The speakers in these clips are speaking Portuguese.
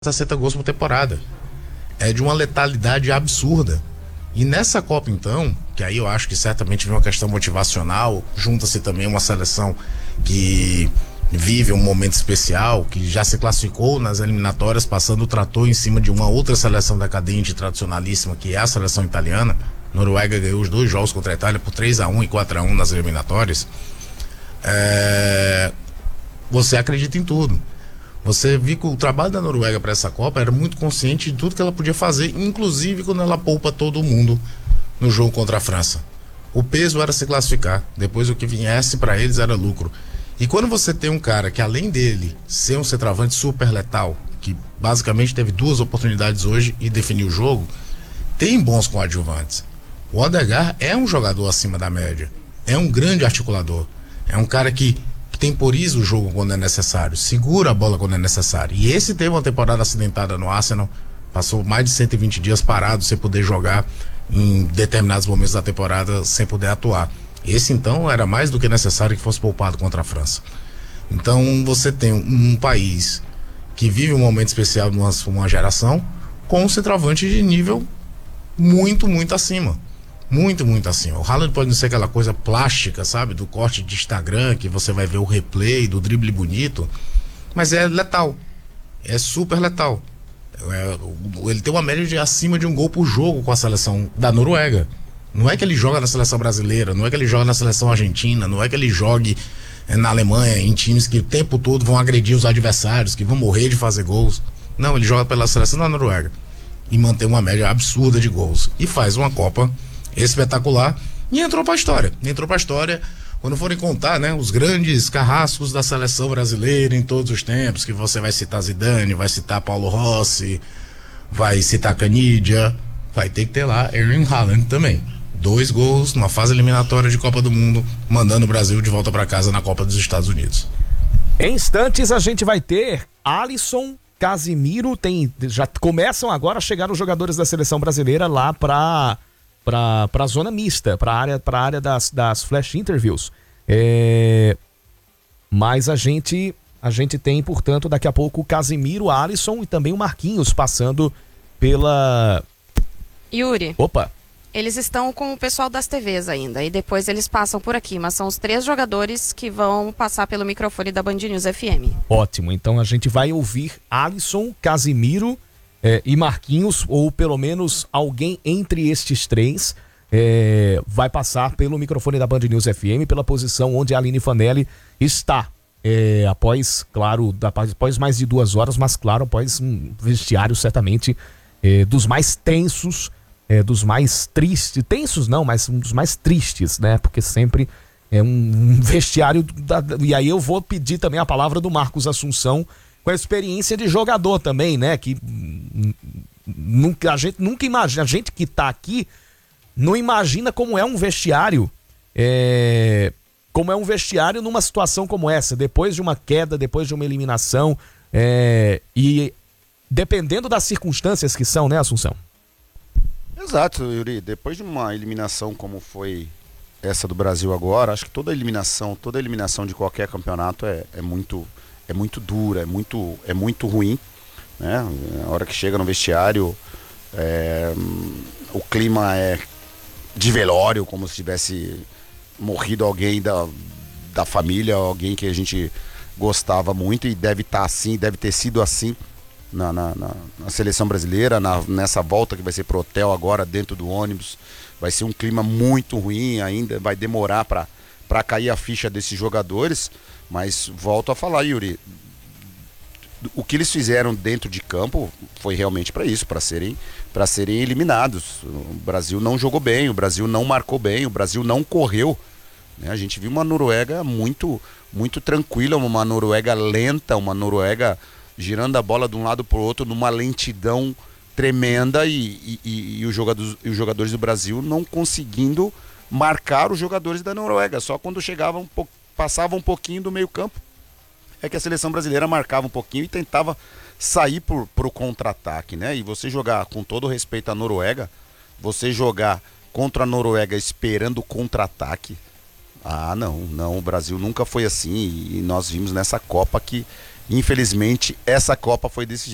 60 gols por temporada. É de uma letalidade absurda. E nessa Copa, então, que aí eu acho que certamente vem uma questão motivacional, junta-se também uma seleção que vive um momento especial, que já se classificou nas eliminatórias, passando o trator em cima de uma outra seleção decadente e tradicionalíssima, que é a seleção italiana. Noruega ganhou os 2 jogos contra a Itália por 3-1 e 4-1 nas eliminatórias. Você acredita em tudo. Você viu que o trabalho da Noruega para essa Copa era muito consciente de tudo que ela podia fazer, inclusive quando ela poupa todo mundo no jogo contra a França. O peso era se classificar, depois o que viesse para eles era lucro. E quando você tem um cara que, além dele ser um centroavante super letal, que basicamente teve 2 oportunidades hoje e definiu o jogo, tem bons coadjuvantes. O Odegaard é um jogador acima da média, é um grande articulador, é um cara que temporiza o jogo quando é necessário, segura a bola quando é necessário. E esse teve uma temporada acidentada no Arsenal, passou mais de 120 dias parado sem poder jogar em determinados momentos da temporada, sem poder atuar. Esse então era mais do que necessário que fosse poupado contra a França. Então você tem um país que vive um momento especial numa geração com um centroavante de nível muito, muito acima. Muito, muito acima. O Haaland pode não ser aquela coisa plástica, sabe? Do corte de Instagram, que você vai ver o replay, do drible bonito. Mas é letal. É super letal. Ele tem uma média de acima de 1 gol por jogo com a seleção da Noruega. Não é que ele joga na seleção brasileira, não é que ele joga na seleção argentina, não é que ele jogue na Alemanha, em times que o tempo todo vão agredir os adversários, que vão morrer de fazer gols. Não, ele joga pela seleção da Noruega e mantém uma média absurda de gols. E faz uma Copa espetacular e entrou pra história quando forem contar, né, os grandes carrascos da seleção brasileira em todos os tempos, que você vai citar Zidane, vai citar Paulo Rossi, vai citar Canidia, vai ter que ter lá Erling Haaland também, 2 gols numa fase eliminatória de Copa do Mundo, mandando o Brasil de volta para casa na Copa dos Estados Unidos. Em instantes a gente vai ter Alisson, Casimiro, já começam agora a chegar os jogadores da seleção brasileira lá para a zona mista, para a área das flash interviews. Mas a gente tem, portanto, daqui a pouco o Casimiro, o Alisson e também o Marquinhos passando pela... Yuri. Opa! Eles estão com o pessoal das TVs ainda, e depois eles passam por aqui, mas são os 3 jogadores que vão passar pelo microfone da Band News FM. Ótimo, então a gente vai ouvir Alisson, Casimiro e Marquinhos, ou pelo menos alguém entre estes 3 vai passar pelo microfone da Band News FM, pela posição onde a Aline Fanelli está, após mais de 2 horas, mas claro, após um vestiário certamente dos mais tensos, dos mais tristes, tensos não, mas um dos mais tristes, né, porque sempre é um vestiário, e aí eu vou pedir também a palavra do Marcos Assunção, com a experiência de jogador também, né? Que a gente nunca imagina, a gente que tá aqui não imagina como é um vestiário, como é um vestiário numa situação como essa, depois de uma queda, depois de uma eliminação, e dependendo das circunstâncias que são, né, Assunção? Exato, Yuri. Depois de uma eliminação como foi essa do Brasil agora, acho que toda eliminação de qualquer campeonato é muito dura, é muito ruim, né? A hora que chega no vestiário, o clima é de velório, como se tivesse morrido alguém da família, alguém que a gente gostava muito, e deve estar assim, deve ter sido assim na seleção brasileira, nessa volta que vai ser pro hotel agora, dentro do ônibus. Vai ser um clima muito ruim ainda, vai demorar para cair a ficha desses jogadores. Mas volto a falar, Yuri, o que eles fizeram dentro de campo foi realmente para isso, para serem eliminados. O Brasil não jogou bem, o Brasil não marcou bem, o Brasil não correu, né? A gente viu uma Noruega muito, muito tranquila, uma Noruega lenta, uma Noruega girando a bola de um lado para o outro numa lentidão tremenda, e os jogadores do Brasil não conseguindo marcar os jogadores da Noruega, só quando passava um pouquinho do meio campo é que a seleção brasileira marcava um pouquinho e tentava sair pro contra-ataque, né? E você jogar, com todo respeito à Noruega, você jogar contra a Noruega esperando o contra-ataque, não, o Brasil nunca foi assim, e nós vimos nessa Copa que, infelizmente, essa Copa foi desse jeito.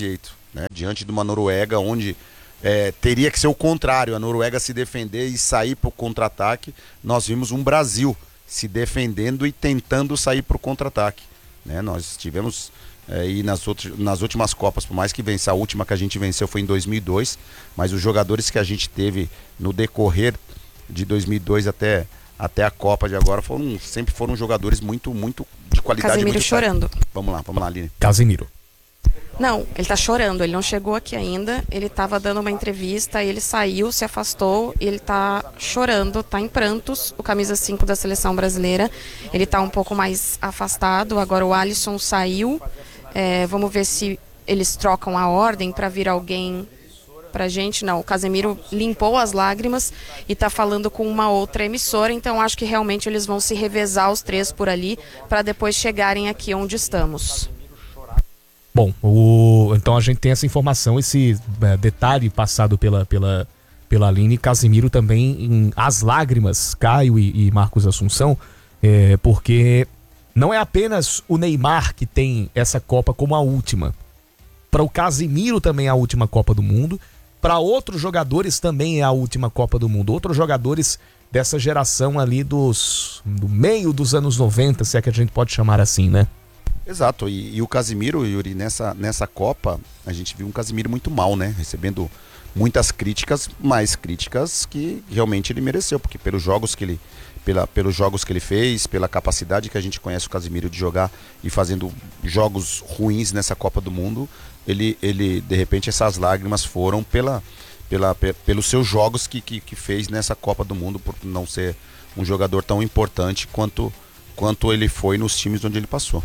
né? Diante de uma Noruega onde teria que ser o contrário, a Noruega se defender e sair para o contra-ataque. Nós vimos um Brasil se defendendo e tentando sair para o contra-ataque, né? Nós tivemos e nas últimas Copas, por mais que vença, a última que a gente venceu foi em 2002, mas os jogadores que a gente teve no decorrer de 2002 até a Copa de agora sempre foram jogadores muito de qualidade. Casemiro muito chorando. Vamos lá, Aline. Casemiro. Não, ele tá chorando, ele não chegou aqui ainda, ele tava dando uma entrevista, ele saiu, se afastou, ele tá chorando, tá em prantos, o camisa 5 da seleção brasileira, ele tá um pouco mais afastado, agora o Alisson saiu, vamos ver se eles trocam a ordem para vir alguém pra gente. Não, o Casemiro limpou as lágrimas e tá falando com uma outra emissora, então acho que realmente eles vão se revezar os três por ali para depois chegarem aqui onde estamos. Bom, então a gente tem essa informação, esse detalhe passado pela Aline. Casemiro também as lágrimas, Caio e Marcos Assunção, porque não é apenas o Neymar que tem essa Copa como a última. Para o Casemiro também é a última Copa do Mundo. Para outros jogadores também é a última Copa do Mundo. Outros jogadores dessa geração ali do meio dos anos 90, se é que a gente pode chamar assim, né? Exato, e o Casemiro, Yuri, nessa Copa, a gente viu um Casemiro muito mal, né? Recebendo muitas críticas, mas críticas que realmente ele mereceu, porque pelos jogos que ele fez, pela capacidade que a gente conhece o Casemiro de jogar e fazendo jogos ruins nessa Copa do Mundo, ele de repente essas lágrimas foram pelos seus jogos que fez nessa Copa do Mundo, por não ser um jogador tão importante quanto ele foi nos times onde ele passou.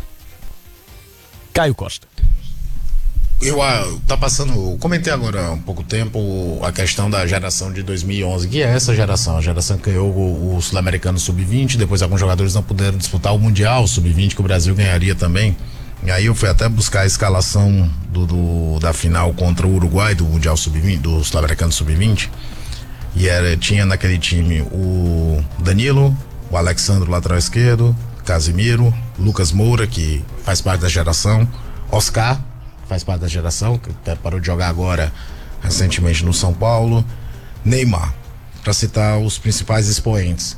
Caio Costa. Eu comentei agora há um pouco tempo a questão da geração de 2011, que é essa geração, a geração que ganhou o Sul-Americano Sub-20, depois alguns jogadores não puderam disputar o Mundial Sub-20, que o Brasil ganharia também. E aí eu fui até buscar a escalação da final contra o Uruguai, do Mundial Sub-20, do Sul-Americano Sub-20, e tinha naquele time o Danilo, o Alexandre, lateral esquerdo, Casemiro, Lucas Moura, que faz parte da geração, Oscar, faz parte da geração, que até parou de jogar agora recentemente no São Paulo, Neymar, para citar os principais expoentes.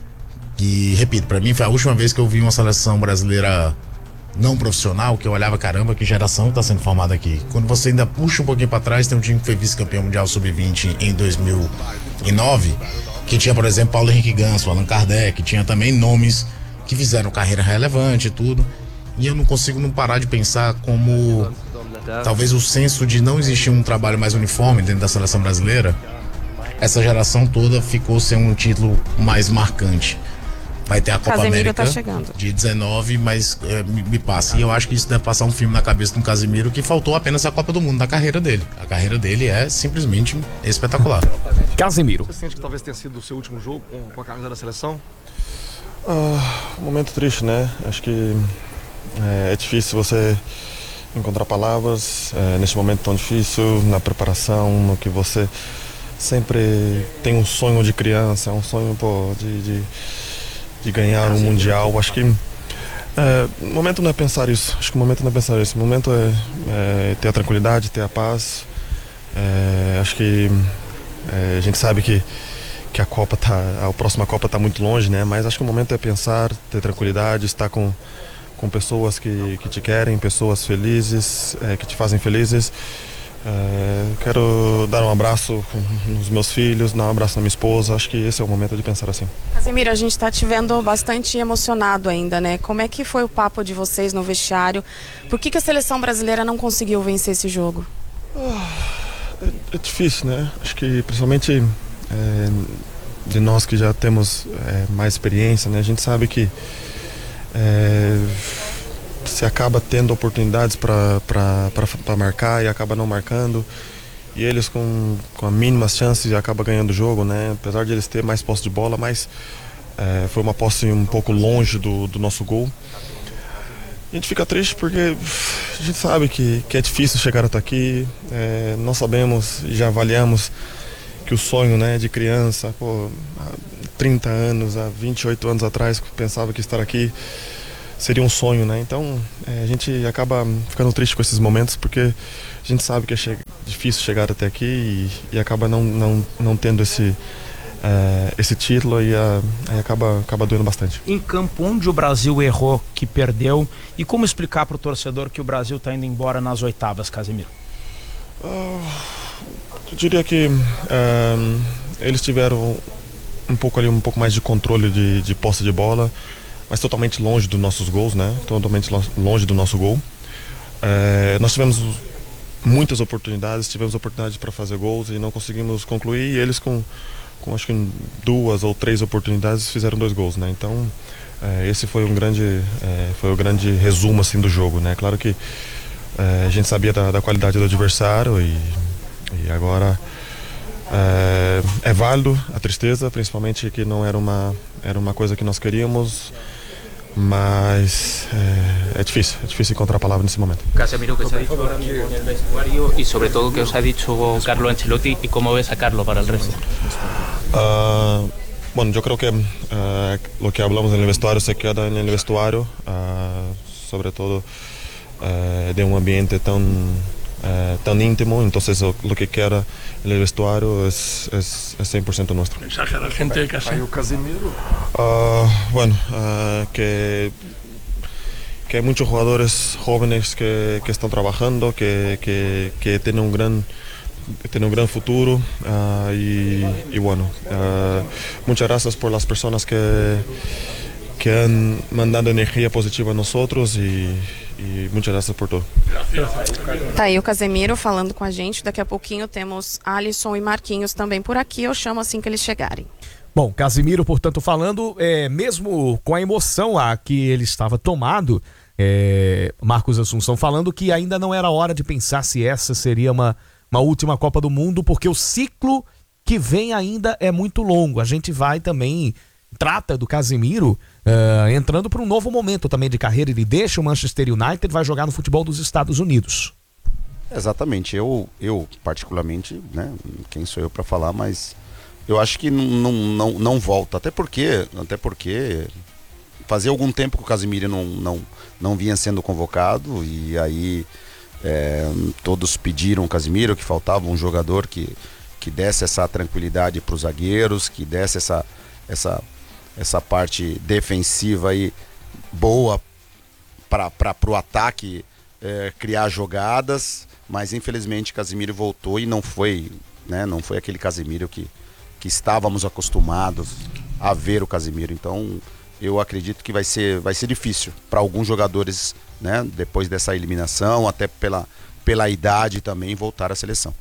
E repito, para mim foi a última vez que eu vi uma seleção brasileira não profissional, que eu olhava, caramba, que geração está sendo formada aqui. Quando você ainda puxa um pouquinho para trás, tem um time que foi vice-campeão mundial sub-20 em 2009, que tinha, por exemplo, Paulo Henrique Ganso, Allan Kardec, tinha também nomes que fizeram carreira relevante e tudo, e eu não consigo não parar de pensar como talvez o senso de não existir um trabalho mais uniforme dentro da seleção brasileira, essa geração toda ficou sem um título mais marcante. Vai ter a Copa Casemiro América de 19, mas me passa, e eu acho que isso deve passar um filme na cabeça do Casemiro, que faltou apenas a Copa do Mundo na carreira dele. A carreira dele é simplesmente espetacular. Casemiro. Você sente que talvez tenha sido o seu último jogo com a camisa da seleção? Um momento triste, né? Acho que é difícil você encontrar palavras neste momento tão difícil, na preparação, no que você sempre tem um sonho de criança, um sonho de ganhar um mundial. Acho que o momento não é pensar isso. Acho que o momento não é pensar isso. O momento é ter a tranquilidade, ter a paz. Acho que a gente sabe que a próxima Copa está muito longe, né? Mas acho que o momento é pensar, ter tranquilidade, estar com pessoas que te querem, pessoas felizes, que te fazem felizes. Quero dar um abraço nos meus filhos, dar um abraço na minha esposa. Acho que esse é o momento de pensar assim. Casemiro, a gente está te vendo bastante emocionado ainda, né? Como é que foi o papo de vocês no vestiário? Por que a seleção brasileira não conseguiu vencer esse jogo? É difícil, né? Acho que principalmente de nós que já temos mais experiência, né? A gente sabe que se acaba tendo oportunidades para marcar e acaba não marcando, e eles com a mínimas chances acaba ganhando o jogo, né? Apesar de eles ter mais posse de bola, mas foi uma posse um pouco longe do nosso gol. A gente fica triste porque a gente sabe que é difícil chegar até aqui. Nós sabemos e já avaliamos que o sonho, né, de criança, há 30 anos, há 28 anos atrás, pensava que estar aqui seria um sonho, né? Então a gente acaba ficando triste com esses momentos porque a gente sabe que é difícil chegar até aqui e acaba não tendo esse título e aí acaba doendo bastante. Em campo, onde o Brasil errou, que perdeu, e como explicar para o torcedor que o Brasil está indo embora nas oitavas, Casemiro? Eu diria que eles tiveram um pouco mais de controle de posse de bola, mas totalmente longe dos nossos gols, né? Totalmente longe do nosso gol. Nós tivemos muitas oportunidades, para fazer gols e não conseguimos concluir, e eles com acho que 2 ou 3 oportunidades fizeram 2 gols, né? Então esse foi o grande resumo assim do jogo, né? Claro que a gente sabia da qualidade do adversário e agora é válido a tristeza, principalmente que não era uma coisa que nós queríamos, mas é difícil encontrar a palavra nesse momento. Casemiro, que se ha dicho ahora mismo en el vestuario y sobre todo que os ha dicho Carlo Ancelotti y cómo ves a Carlo para el resto. Bueno, yo creo que lo que hablamos en el vestuario se queda en el vestuario, sobre todo de un ambiente tan íntimo, entonces lo que queda en el vestuario es 100% nuestro. ¿Mensaje a la gente de casa? Casemiro. Bueno, que hay muchos jugadores jóvenes que están trabajando, que tienen un gran futuro, y bueno, muchas gracias por las personas que han mandado energía positiva a nosotros y muchas gracias por tudo. Tá aí o Casemiro falando com a gente. Daqui a pouquinho temos Alisson e Marquinhos também por aqui. Eu chamo assim que eles chegarem. Bom, Casemiro, portanto, falando, mesmo com a emoção a que ele estava tomado, Marcos Assunção falando que ainda não era hora de pensar se essa seria uma última Copa do Mundo, porque o ciclo que vem ainda é muito longo. A gente vai também, trata do Casemiro entrando para um novo momento também de carreira. Ele deixa o Manchester United, vai jogar no futebol dos Estados Unidos. Exatamente, eu particularmente, né, quem sou eu para falar, mas eu acho que não volta, até porque fazia algum tempo que o Casemiro não vinha sendo convocado, e aí todos pediram o Casemiro, que faltava um jogador que desse essa tranquilidade para os zagueiros, que desse essa parte defensiva aí boa para o ataque criar jogadas, mas infelizmente Casemiro voltou e não foi aquele Casemiro que estávamos acostumados a ver o Casemiro. Então eu acredito que vai ser difícil para alguns jogadores, né, depois dessa eliminação, até pela idade também, voltar à seleção.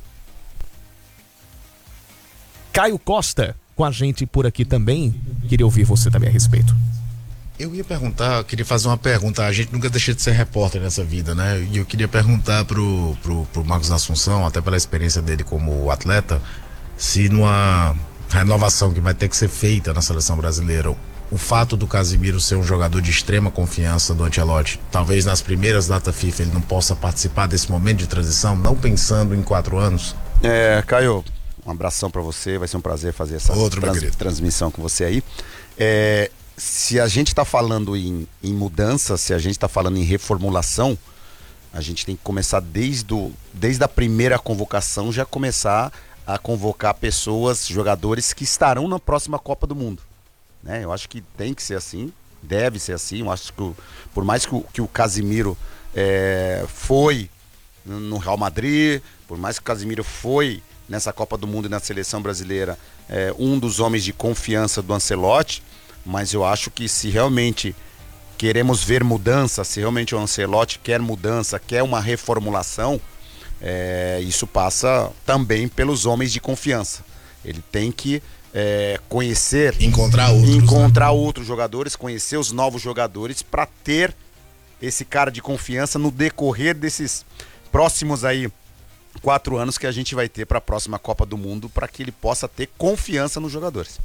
Caio Costa com a gente por aqui também, queria ouvir você também a respeito. Eu queria fazer uma pergunta. A gente nunca deixa de ser repórter nessa vida, né? E eu queria perguntar pro Marcos Assunção, até pela experiência dele como atleta, se numa renovação que vai ter que ser feita na seleção brasileira, o fato do Casemiro ser um jogador de extrema confiança do Ancelotti, talvez nas primeiras datas FIFA ele não possa participar desse momento de transição, não pensando em 4 anos? Caio, um abração para você, vai ser um prazer fazer essa transmissão com você aí. Se a gente está falando em mudança, se a gente está falando em reformulação, a gente tem que começar desde a primeira convocação, já começar a convocar pessoas, jogadores que estarão na próxima Copa do Mundo, né? Eu acho que tem que ser assim, deve ser assim. Eu acho que por mais que o Casemiro foi no Real Madrid, por mais que o Casemiro foi nessa Copa do Mundo e na seleção brasileira, um dos homens de confiança do Ancelotti, mas eu acho que se realmente queremos ver mudança, se realmente o Ancelotti quer mudança, quer uma reformulação, isso passa também pelos homens de confiança. Ele tem que conhecer, encontrar outros jogadores, conhecer os novos jogadores para ter esse cara de confiança no decorrer desses próximos aí 4 anos que a gente vai ter para a próxima Copa do Mundo, para que ele possa ter confiança nos jogadores.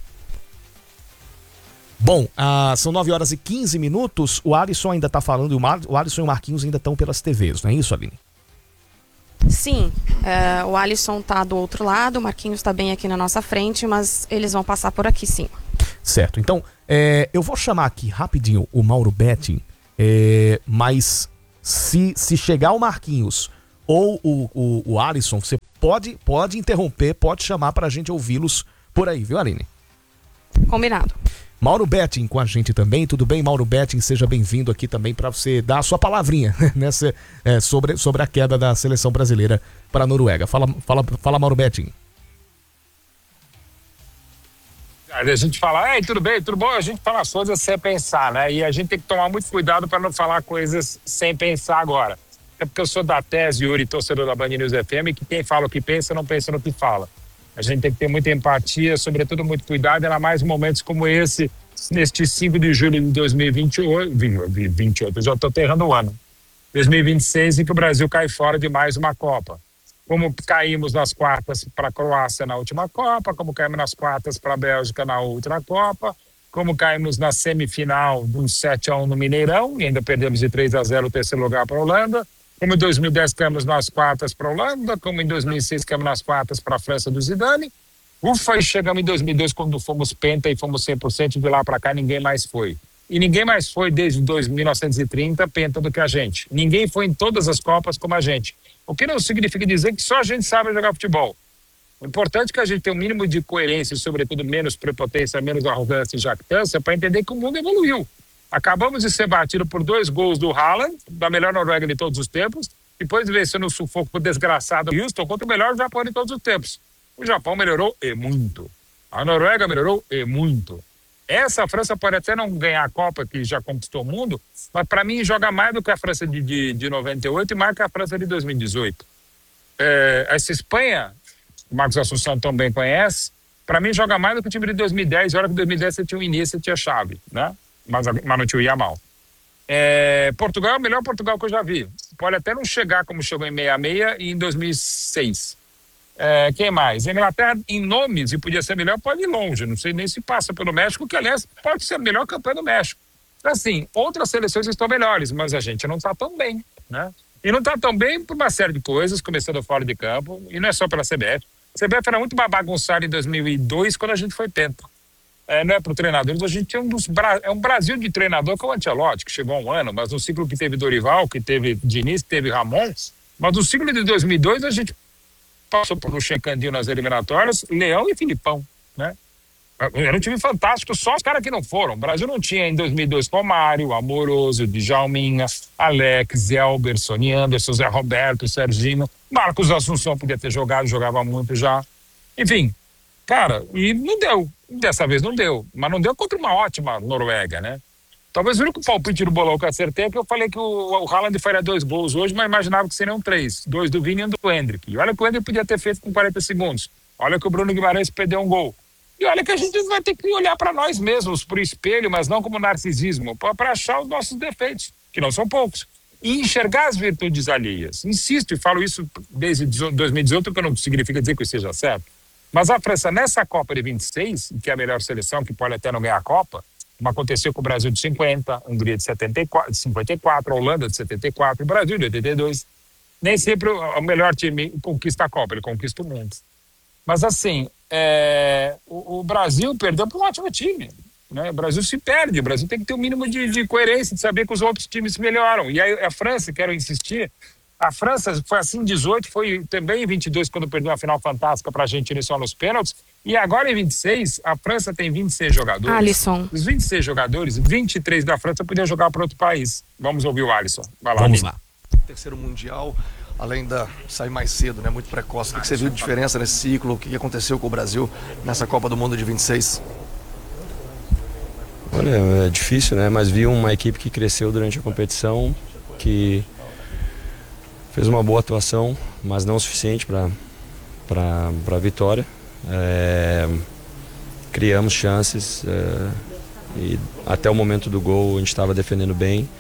Bom, são 9h15. O Alisson ainda está falando, e o Alisson e o Marquinhos ainda estão pelas TVs, não é isso, Aline? Sim, o Alisson tá do outro lado, o Marquinhos tá bem aqui na nossa frente, mas eles vão passar por aqui sim. Certo, então eu vou chamar aqui rapidinho o Mauro Betting, Mas se chegar o Marquinhos ou o Alisson, você pode interromper, pode chamar pra gente ouvi-los por aí, viu, Aline? Combinado. Mauro Betting com a gente também. Tudo bem, Mauro Betting? Seja bem-vindo aqui também para você dar a sua palavrinha nessa, sobre a queda da seleção brasileira para a Noruega. Fala, Mauro Betting. A gente fala, ei, tudo bem, tudo bom? A gente fala as coisas sem pensar, né? E a gente tem que tomar muito cuidado para não falar coisas sem pensar agora. É porque eu sou da tese, Yuri, torcedor da Band News FM, que quem fala o que pensa não pensa no que fala. A gente tem que ter muita empatia, sobretudo muito cuidado, ainda mais em momentos como esse, neste 5 de julho de 2028, eu já estou errando o ano, 2026, em que o Brasil cai fora de mais uma Copa. Como caímos nas quartas para a Croácia na última Copa, como caímos nas quartas para a Bélgica na outra Copa, como caímos na semifinal de um 7-1 no Mineirão, e ainda perdemos de 3-0 o terceiro lugar para a Holanda, como em 2010 caímos nas quartas para a Holanda, como em 2006 caímos nas quartas para a França do Zidane. Ufa, e chegamos em 2002 quando fomos penta e fomos 100%, de lá para cá ninguém mais foi. E ninguém mais foi desde 1930 penta do que a gente. Ninguém foi em todas as Copas como a gente. O que não significa dizer que só a gente sabe jogar futebol. O importante é que a gente tenha um mínimo de coerência e, sobretudo, menos prepotência, menos arrogância e jactância para entender que o mundo evoluiu. Acabamos de ser batido por 2 gols do Haaland, da melhor Noruega de todos os tempos, depois de vencer no sufoco desgraçado do Houston contra o melhor Japão de todos os tempos. O Japão melhorou e muito. A Noruega melhorou e muito. Essa França pode até não ganhar a Copa, que já conquistou o mundo, mas para mim joga mais do que a França de 98 e mais que a França de 2018. Essa Espanha, o Marcos Assunção também conhece, para mim joga mais do que o time de 2010. Olha que em 2010 você tinha o Iniesta, você tinha Xavi, né? Mas não tinha o Yamal. Portugal é o melhor Portugal que eu já vi. Pode até não chegar como chegou em 66 e em 2006. Quem mais? A Inglaterra, em nomes, e podia ser melhor, pode ir longe. Não sei nem se passa pelo México, que, aliás, pode ser a melhor campanha do México. Assim, outras seleções estão melhores, mas a gente não está tão bem, né? E não está tão bem por uma série de coisas, começando fora de campo, e não é só pela CBF. A CBF era muito bagunçada em 2002, quando a gente foi penta. Não é para o treinador, a gente tem um Brasil de treinador que é o Ancelotti, que chegou há um ano, mas no ciclo que teve Dorival, que teve Diniz, que teve Ramon, mas no ciclo de 2002 a gente passou por um Candinho nas eliminatórias, Leão e Filipão, né? Era um time fantástico, só os caras que não foram. O Brasil não tinha em 2002 Romário, Amoroso, Djalminha, Alex, Elber, Sony Anderson, Zé Roberto, Serginho, Marcos Assunção podia ter jogado, jogava muito já. Enfim, cara, e não deu. Dessa vez não deu, mas não deu contra uma ótima Noruega, né? Talvez o único palpite do bolão que eu acertei é que eu falei que o Haaland faria 2 gols hoje, mas imaginava que seriam 3. 2 do Vini e 1 do Endrick. E olha que o Endrick podia ter feito com 40 segundos. Olha que o Bruno Guimarães perdeu um gol. E olha que a gente vai ter que olhar para nós mesmos, por espelho, mas não como narcisismo, para achar os nossos defeitos, que não são poucos. E enxergar as virtudes alheias. Insisto, e falo isso desde 2018, que não significa dizer que isso seja certo. Mas a França, nessa Copa de 26, que é a melhor seleção, que pode até não ganhar a Copa, como aconteceu com o Brasil de 50, Hungria de 54, Holanda de 74, o Brasil de 82. Nem sempre o melhor time conquista a Copa, ele conquista o mundo. Mas assim, o Brasil perdeu para um ótimo time, né? O Brasil se perde, o Brasil tem que ter um mínimo de coerência, de saber que os outros times melhoram. E aí a França, quero insistir, a França foi assim em 18, foi também em 22 quando perdeu uma final fantástica para a Argentina só nos pênaltis. E agora em 26, a França tem 26 jogadores. Alisson. Os 26 jogadores, 23 da França podiam jogar para outro país. Vamos ouvir o Alisson. Vai lá, vamos lá. Terceiro Mundial, além da sair mais cedo, né, muito precoce. O que você viu de diferença nesse ciclo? O que aconteceu com o Brasil nessa Copa do Mundo de 26? Olha, é difícil, né? Mas vi uma equipe que cresceu durante a competição, que fez uma boa atuação, mas não o suficiente para a vitória. Criamos chances e até o momento do gol a gente estava defendendo bem.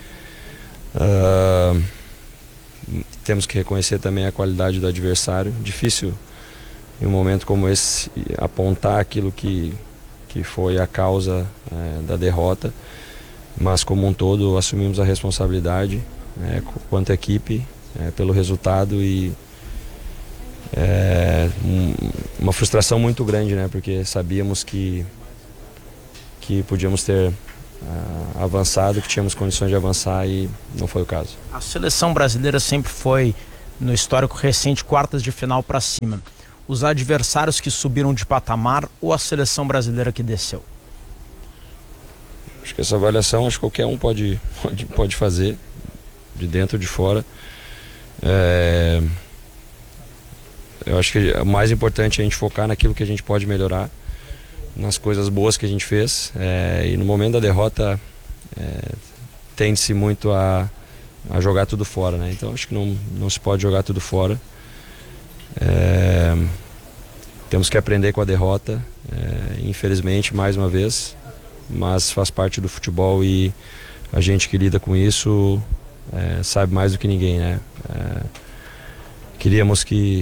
Temos que reconhecer também a qualidade do adversário. Difícil em um momento como esse apontar aquilo que foi a causa da derrota, mas como um todo assumimos a responsabilidade quanto equipe pelo resultado e uma frustração muito grande, né? Porque sabíamos que podíamos ter avançado, que tínhamos condições de avançar, e não foi o caso. A seleção brasileira sempre foi, no histórico recente, quartas de final para cima. Os adversários que subiram de patamar ou a seleção brasileira que desceu? Acho que essa avaliação qualquer um pode fazer, de dentro ou de fora. Eu acho que o mais importante é a gente focar naquilo que a gente pode melhorar, nas coisas boas que a gente fez, e no momento da derrota tende-se muito a jogar tudo fora, né? Então acho que não se pode jogar tudo fora. Temos que aprender com a derrota, infelizmente, mais uma vez, mas faz parte do futebol, e a gente que lida com isso sabe mais do que ninguém, né? Queríamos que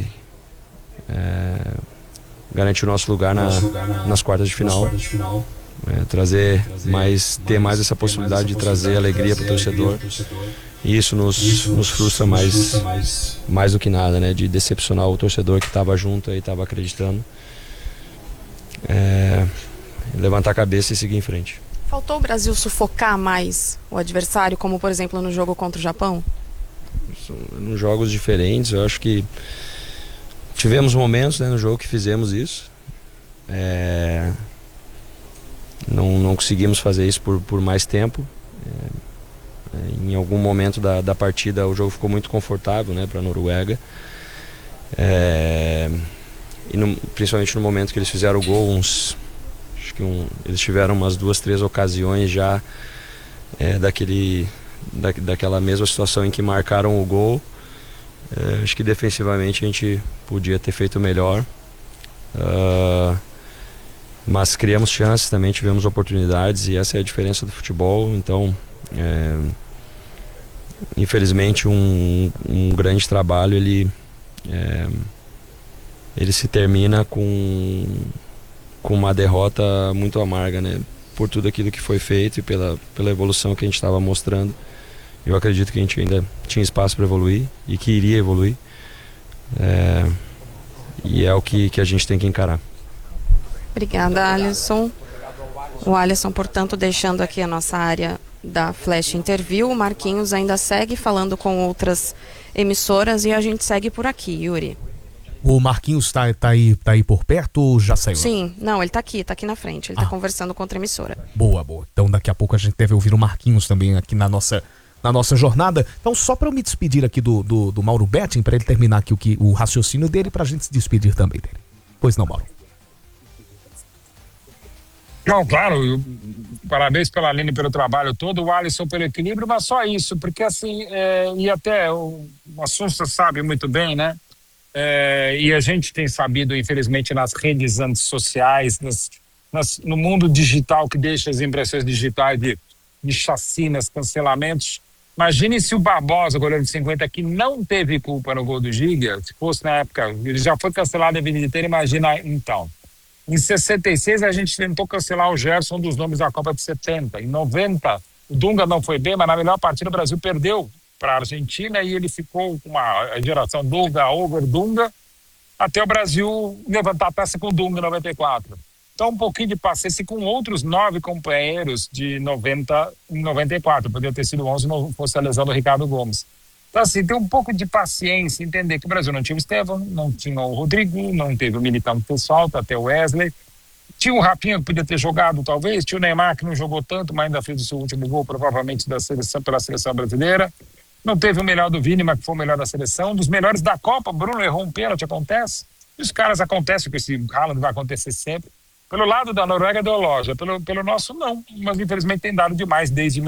garantir o nosso lugar nas quartas de final, ter mais essa possibilidade de trazer alegria para o torcedor, e isso nos frustra mais do que nada, né? De decepcionar o torcedor que estava junto e estava acreditando. Levantar a cabeça e seguir em frente. Faltou o Brasil sufocar mais o adversário, como por exemplo no jogo contra o Japão? Nos jogos diferentes, eu acho que tivemos momentos, né, no jogo que fizemos isso. Não conseguimos fazer isso por mais tempo. Em algum momento da partida o jogo ficou muito confortável, né, para a Noruega. Principalmente no momento que eles fizeram o gol, eles tiveram umas 2, 3 ocasiões já daquela mesma situação em que marcaram o gol. Acho que defensivamente a gente podia ter feito melhor, mas criamos chances também, tivemos oportunidades, e essa é a diferença do futebol. Então infelizmente um grande trabalho ele se termina com uma derrota muito amarga, né? Por tudo aquilo que foi feito e pela evolução que a gente estava mostrando. Eu acredito que a gente ainda tinha espaço para evoluir e que iria evoluir. E é o que a gente tem que encarar. Obrigada, Alisson. O Alisson, portanto, deixando aqui a nossa área da Flash Interview. O Marquinhos ainda segue falando com outras emissoras e a gente segue por aqui, Yuri. O Marquinhos tá aí por perto ou já saiu? Sim, não, ele tá aqui na frente. Ele tá conversando com outra emissora. Boa. Então daqui a pouco a gente deve ouvir o Marquinhos também aqui na nossa jornada. Então, só para eu me despedir aqui do Mauro Betting, para ele terminar aqui o raciocínio dele, pra gente se despedir também dele. Pois não, Mauro? Não, claro, parabéns pela Aline pelo trabalho todo, o Alisson pelo equilíbrio, mas só isso, porque assim, e até o Assunção sabe muito bem, né? E a gente tem sabido, infelizmente, nas redes antissociais, no mundo digital que deixa as impressões digitais de chacinas, cancelamentos. Imagine se o Barbosa, goleiro de 50, que não teve culpa no gol do Giga, se fosse na época, ele já foi cancelado a vida inteira, imagina então. Em 66 a gente tentou cancelar o Gerson dos nomes da Copa de 70. Em 90 o Dunga não foi bem, mas na melhor partida o Brasil perdeu para a Argentina e ele ficou com uma geração Dunga, over Dunga, até o Brasil levantar a taça com o Dunga em 94. Então um pouquinho de paciência com outros 9 companheiros de 90 em 94. Poderia ter sido 11 se não fosse a lesão do Ricardo Gomes. Então assim, ter um pouco de paciência, entender que o Brasil não tinha o Estevão, não tinha o Rodrigo, não teve o Militão que fez falta, até o Wesley. Tinha o Rafinha que podia ter jogado talvez, tinha o Neymar que não jogou tanto, mas ainda fez o seu último gol provavelmente pela seleção brasileira. Não teve o melhor do Vini, mas que foi o melhor da seleção. Um dos melhores da Copa, Bruno errou um pênalti, acontece. E os caras acontecem, com esse Haaland vai acontecer sempre. Pelo lado da Noruega deu loja, pelo nosso não, mas infelizmente tem dado demais desde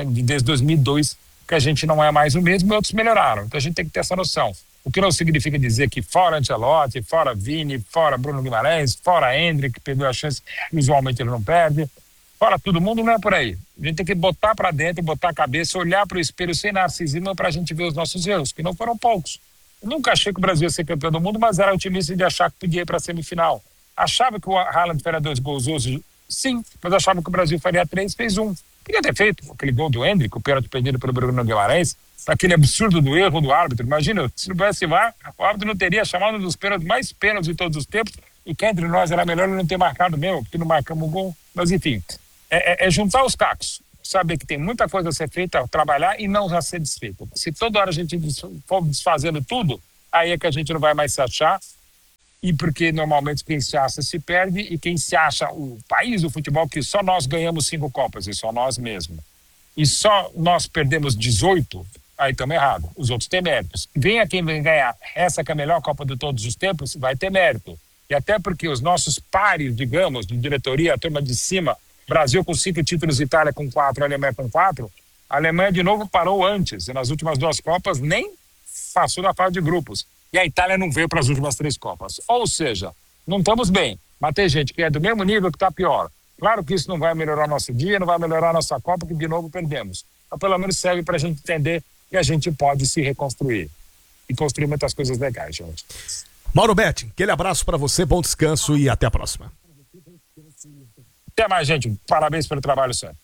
2002, que a gente não é mais o mesmo e outros melhoraram. Então a gente tem que ter essa noção. O que não significa dizer que fora Ancelotti, fora Vini, fora Bruno Guimarães, fora Endrick, que perdeu a chance, usualmente ele não perde. Fora todo mundo, não é por aí. A gente tem que botar para dentro, botar a cabeça, olhar para o espelho sem narcisismo para a gente ver os nossos erros, que não foram poucos. Eu nunca achei que o Brasil ia ser campeão do mundo, mas era otimista de achar que podia ir para a semifinal. Achava que o Haaland faria 2 gols hoje? Sim, mas achava que o Brasil faria 3, fez 1. Podia ter feito aquele gol do Endrick, o pênalti perdido pelo Bruno Guimarães, aquele absurdo do erro do árbitro. Imagina, se não tivesse VAR, o árbitro não teria chamado um dos pênaltis mais pênaltis de todos os tempos, e que entre nós era melhor ele não ter marcado mesmo, porque não marcamos o gol. Mas enfim, é juntar os cacos. saber que tem muita coisa a ser feita, a trabalhar e não já ser desfeita. Se toda hora a gente for desfazendo tudo, aí é que a gente não vai mais se achar. E porque normalmente quem se acha se perde, e quem se acha o país do futebol, que só nós ganhamos 5 Copas, e só nós mesmos. E só nós perdemos 18, aí estamos errados. Os outros têm méritos. Venha quem vem ganhar essa que é a melhor Copa de todos os tempos, vai ter mérito. E até porque os nossos pares, digamos, de diretoria, a turma de cima, Brasil com 5 títulos, Itália com 4, Alemanha com 4, a Alemanha de novo parou antes, e nas últimas 2 Copas nem passou na fase de grupos. E a Itália não veio para as últimas 3 Copas. Ou seja, não estamos bem, mas tem gente que é do mesmo nível que está pior. Claro que isso não vai melhorar nosso dia, não vai melhorar nossa Copa, que de novo perdemos. Mas pelo menos serve para a gente entender que a gente pode se reconstruir. E construir muitas coisas legais, gente. Mauro Betti, aquele abraço para você, bom descanso e até a próxima. Até mais, gente. Parabéns pelo trabalho, senhor.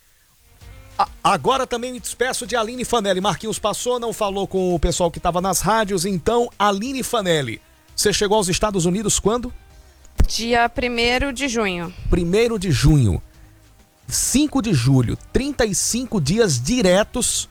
Agora também me despeço de Aline Fanelli. Marquinhos passou, não falou com o pessoal que estava nas rádios, então Aline Fanelli, você chegou aos Estados Unidos quando? Dia 1º de junho. 1º de junho. 5 de julho, 35 dias diretos.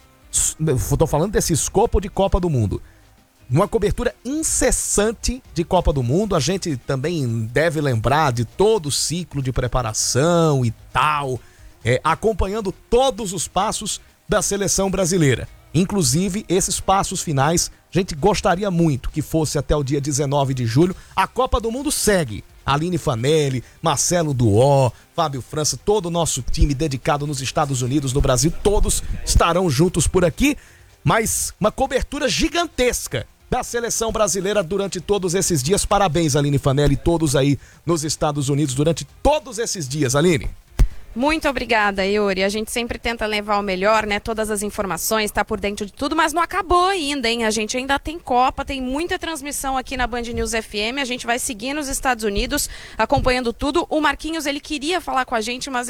Estou falando desse escopo de Copa do Mundo. Uma cobertura incessante de Copa do Mundo. A gente também deve lembrar de todo o ciclo de preparação e tal, acompanhando todos os passos da seleção brasileira. Inclusive, esses passos finais, a gente gostaria muito que fosse até o dia 19 de julho. A Copa do Mundo segue. Aline Fanelli, Marcelo Duó, Fábio França, todo o nosso time dedicado nos Estados Unidos, no Brasil, todos estarão juntos por aqui. Mas uma cobertura gigantesca da seleção brasileira durante todos esses dias. Parabéns, Aline Fanelli, todos aí nos Estados Unidos durante todos esses dias, Aline. Muito obrigada, Yuri. A gente sempre tenta levar o melhor, né? Todas as informações, tá por dentro de tudo, mas não acabou ainda, hein? A gente ainda tem Copa, tem muita transmissão aqui na Band News FM. A gente vai seguir nos Estados Unidos, acompanhando tudo. O Marquinhos, ele queria falar com a gente, mas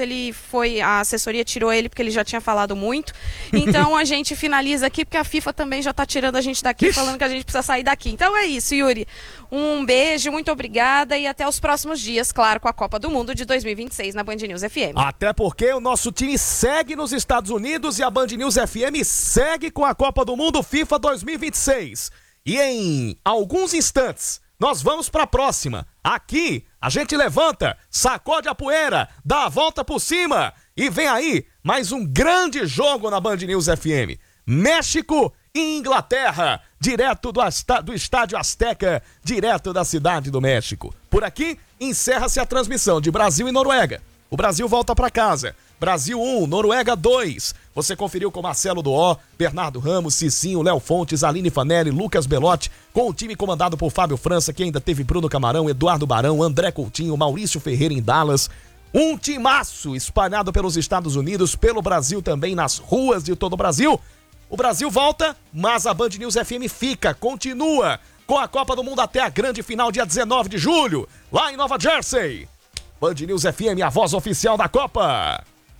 a assessoria tirou ele porque ele já tinha falado muito. Então a gente finaliza aqui, porque a FIFA também já tá tirando a gente daqui, falando que a gente precisa sair daqui. Então é isso, Yuri. Um beijo, muito obrigada e até os próximos dias, claro, com a Copa do Mundo de 2026 na Band News FM. Até porque o nosso time segue nos Estados Unidos e a Band News FM segue com a Copa do Mundo FIFA 2026. E em alguns instantes, nós vamos para a próxima. Aqui, a gente levanta, sacode a poeira, dá a volta por cima e vem aí mais um grande jogo na Band News FM. México e Inglaterra, direto do Estádio Azteca, direto da Cidade do México. Por aqui, encerra-se a transmissão de Brasil e Noruega. O Brasil volta para casa. Brasil 1, Noruega 2. Você conferiu com Marcelo Duó, Bernardo Ramos, Cicinho, Léo Fontes, Aline Fanelli, Lucas Belotti, com o time comandado por Fábio França, que ainda teve Bruno Camarão, Eduardo Barão, André Coutinho, Maurício Ferreira em Dallas. Um timaço espalhado pelos Estados Unidos, pelo Brasil também, nas ruas de todo o Brasil. O Brasil volta, mas a Band News FM fica, continua com a Copa do Mundo até a grande final, dia 19 de julho, lá em Nova Jersey. Band News FM, a voz oficial da Copa.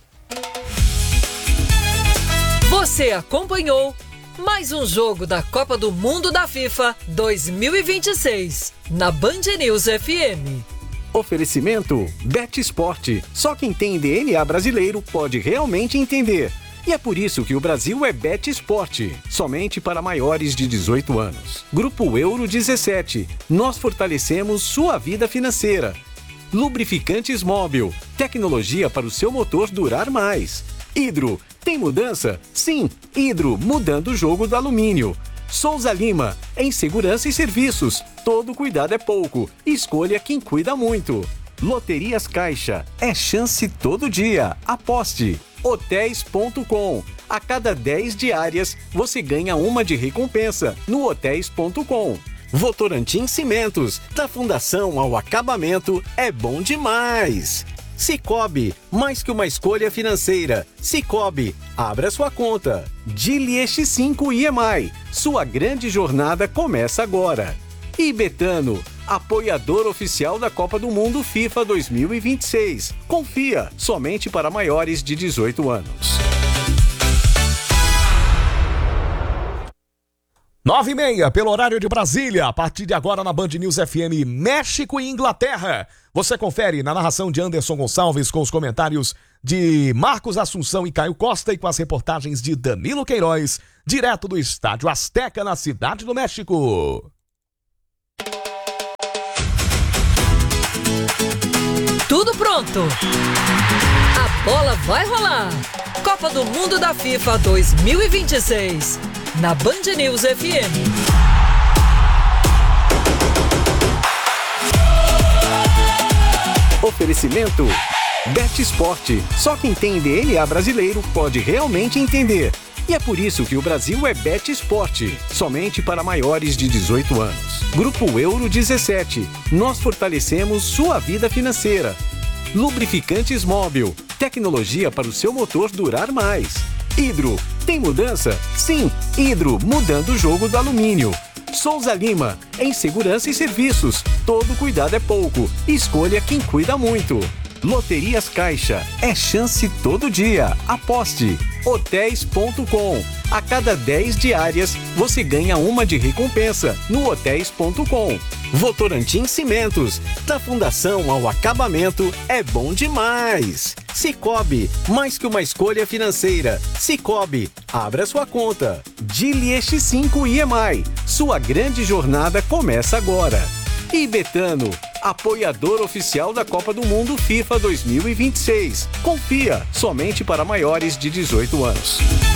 Você acompanhou mais um jogo da Copa do Mundo da FIFA 2026 na Band News FM. Oferecimento Bet Esporte. Só quem tem DNA brasileiro pode realmente entender. E é por isso que o Brasil é Bet Esporte, somente para maiores de 18 anos. Grupo Euro 17. Nós fortalecemos sua vida financeira. Lubrificantes Móbil, tecnologia para o seu motor durar mais. Hidro, tem mudança? Sim, Hidro, mudando o jogo do alumínio. Souza Lima, em segurança e serviços, todo cuidado é pouco, escolha quem cuida muito. Loterias Caixa, é chance todo dia, aposte. Hotéis.com, a cada 10 diárias você ganha uma de recompensa no hotéis.com. Votorantim Cimentos, da fundação ao acabamento, é bom demais. Cicobi, mais que uma escolha financeira. Cicobi, abra sua conta. Dili X5 IEMAI, sua grande jornada começa agora. E Betano, apoiador oficial da Copa do Mundo FIFA 2026. Confia, somente para maiores de 18 anos. 9h30, pelo horário de Brasília, a partir de agora na Band News FM, México e Inglaterra. Você confere na narração de Anderson Gonçalves com os comentários de Marcos Assunção e Caio Costa e com as reportagens de Danilo Queiroz, direto do Estádio Azteca, na Cidade do México. Tudo pronto. A bola vai rolar. Copa do Mundo da FIFA 2026. Na Band News FM. Oferecimento Bet Esporte. Só quem tem DNA brasileiro pode realmente entender. E é por isso que o Brasil é Bet Esporte, somente para maiores de 18 anos. Grupo Euro 17. Nós fortalecemos sua vida financeira. Lubrificantes Móbil. Tecnologia para o seu motor durar mais. Hidro. Tem mudança? Sim, Hidro, mudando o jogo do alumínio. Souza Lima. Em segurança e serviços. Todo cuidado é pouco. Escolha quem cuida muito. Loterias Caixa. É chance todo dia. Aposte. Hotéis.com. A cada 10 diárias, você ganha uma de recompensa no Hotéis.com. Votorantim Cimentos. Da fundação ao acabamento, é bom demais. Cicobi, mais que uma escolha financeira. Cicobi, abra sua conta. Dili X5 IEMAI. Sua grande jornada começa agora. E Betano, apoiador oficial da Copa do Mundo FIFA 2026. Confia, somente para maiores de 18 anos.